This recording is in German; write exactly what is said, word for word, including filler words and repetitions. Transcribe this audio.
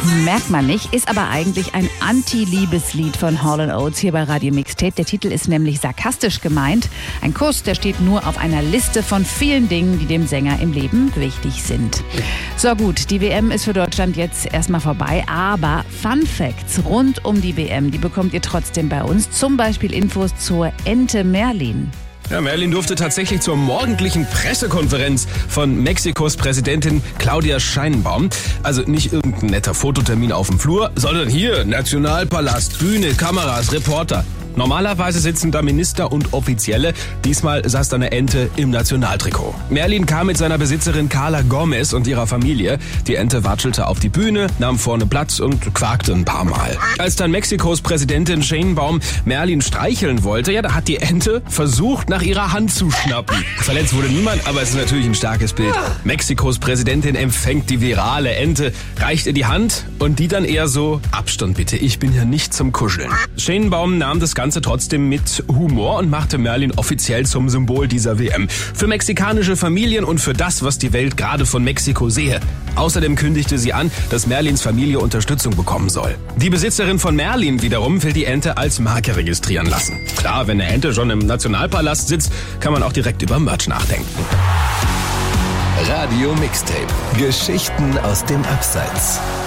Merkt man nicht, ist aber eigentlich ein Anti-Liebeslied von Hall and Oates hier bei Radio Mixtape. Der Titel ist nämlich sarkastisch gemeint. Ein Kuss, der steht nur auf einer Liste von vielen Dingen, die dem Sänger im Leben wichtig sind. So gut, die W M ist für Deutschland jetzt erstmal vorbei, aber Fun Facts rund um die W M, die bekommt ihr trotzdem bei uns. Zum Beispiel Infos zur Ente Merlin. Ja, Merlin durfte tatsächlich zur morgendlichen Pressekonferenz von Mexikos Präsidentin Claudia Sheinbaum. Also nicht irgendein netter Fototermin auf dem Flur, sondern hier Nationalpalast, Bühne, Kameras, Reporter. Normalerweise sitzen da Minister und Offizielle. Diesmal saß da eine Ente im Nationaltrikot. Merlin kam mit seiner Besitzerin Carla Gomez und ihrer Familie. Die Ente watschelte auf die Bühne, nahm vorne Platz und quakte ein paar Mal. Als dann Mexikos Präsidentin Sheinbaum Merlin streicheln wollte, ja, da hat die Ente versucht, nach ihrer Hand zu schnappen. Verletzt wurde niemand, aber es ist natürlich ein starkes Bild. Mexikos Präsidentin empfängt die virale Ente, reicht ihr die Hand und die dann eher so: Abstand bitte, ich bin ja nicht zum Kuscheln. Sheinbaum nahm das Ganze trotzdem mit Humor und machte Merlin offiziell zum Symbol dieser W M. Für mexikanische Familien und für das, was die Welt gerade von Mexiko sehe. Außerdem kündigte sie an, dass Merlins Familie Unterstützung bekommen soll. Die Besitzerin von Merlin wiederum will die Ente als Marke registrieren lassen. Klar, wenn eine Ente schon im Nationalpalast sitzt, kann man auch direkt über Merch nachdenken. Radio Mixtape. Geschichten aus dem Abseits.